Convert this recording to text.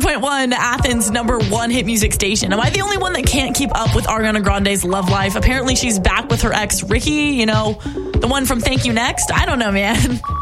104.1, Athens' #1 hit music station. Am I the only one that can't keep up with Ariana Grande's love life? Apparently she's back with her ex, Ricky, the one from Thank You Next. I don't know, man.